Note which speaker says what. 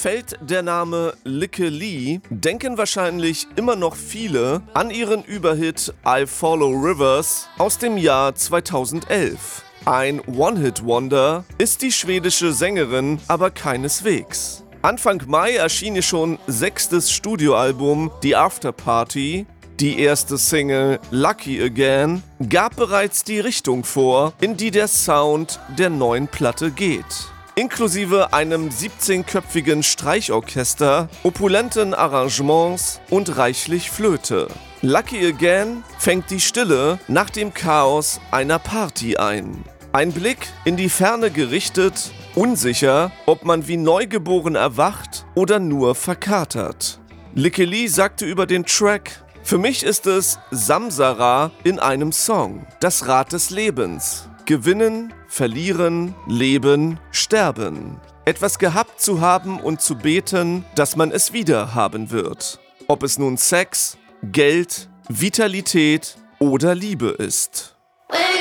Speaker 1: Fällt der Name Lykke Li, denken wahrscheinlich immer noch viele an ihren Überhit I Follow Rivers aus dem Jahr 2011. Ein One-Hit-Wonder ist die schwedische Sängerin aber keineswegs. Anfang Mai erschien ihr schon 6. Studioalbum The After Party. Die erste Single Lucky Again gab bereits die Richtung vor, in die der Sound der neuen Platte geht. Inklusive einem 17-köpfigen Streichorchester, opulenten Arrangements und reichlich Flöte. Lucky Again fängt die Stille nach dem Chaos einer Party ein. Ein Blick in die Ferne gerichtet, unsicher, ob man wie neugeboren erwacht oder nur verkatert. Lykke Li sagte über den Track: Für mich ist es Samsara in einem Song, das Rad des Lebens. Gewinnen, verlieren, leben, sterben. Etwas gehabt zu haben und zu beten, dass man es wieder haben wird. Ob es nun Sex, Geld, Vitalität oder Liebe ist.